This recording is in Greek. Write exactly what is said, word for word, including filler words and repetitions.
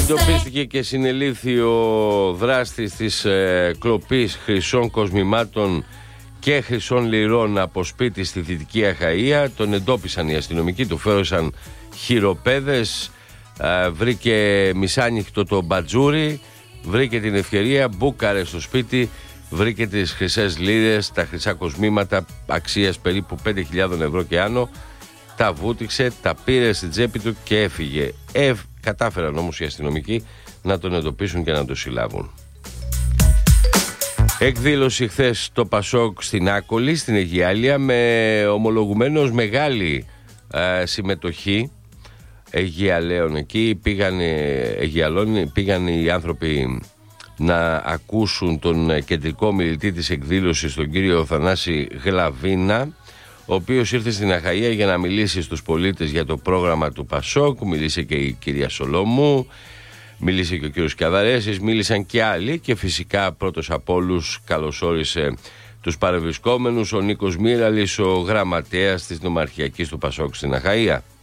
Εντοπίστηκε και συνελήφθη ο δράστης της ε, κλοπής χρυσών κοσμημάτων και χρυσών λιρών από σπίτι στη Δυτική Αχαΐα. Τον εντόπισαν οι αστυνομικοί, του φέρωσαν χειροπέδες, ε, βρήκε μισάνυχτο το μπατζούρι, βρήκε την ευκαιρία, μπούκαρε στο σπίτι, βρήκε τις χρυσές λίρες, τα χρυσά κοσμήματα αξίας περίπου πέντε χιλιάδες ευρώ και άνω, τα βούτυξε, τα πήρε στην τσέπη του και έφυγε. Ε, κατάφεραν όμως οι αστυνομικοί να τον εντοπίσουν και να τον συλλάβουν. Εκδήλωση χθες στο Πασόκ στην Άκολη, στην Αιγιάλεια, με ομολογουμένως μεγάλη ε, συμμετοχή Αιγιαλαίων. Εκεί πήγαν, Αιγιαλών, πήγαν οι άνθρωποι να ακούσουν τον κεντρικό μιλητή της εκδήλωσης, τον κύριο Θανάση Γλαβίνα, ο οποίος ήρθε στην Αχαΐα για να μιλήσει στους πολίτες για το πρόγραμμα του Πασόκ. Μίλησε και η κυρία Σολόμου, μίλησε και ο κύριος Κιαδαρέσης, μίλησαν και άλλοι, και φυσικά πρώτος από όλους καλωσόρισε τους παρευρισκόμενους ο Νίκος Μύραλης, ο γραμματέας της Νομαρχιακής του Πασόκ στην Αχαΐα.